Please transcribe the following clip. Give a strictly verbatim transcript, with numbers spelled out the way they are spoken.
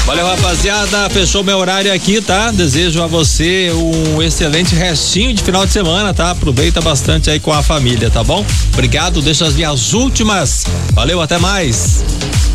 Valeu, rapaziada. Fechou meu horário aqui, tá? Desejo a você um excelente restinho de final de semana, tá? Aproveita bastante aí com a família, tá bom? Obrigado. Deixa as minhas últimas. Valeu, até mais.